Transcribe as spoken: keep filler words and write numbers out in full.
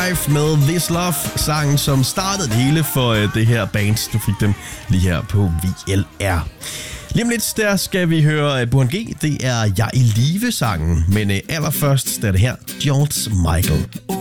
Five med This Love, sangen som startede det hele for uh, det her band. Du fik dem lige her på V L R. Lige om lidt, der skal vi høre uh, Burhan G. Det er Jeg i live sangen, men uh, allerførst der er det her George Michael.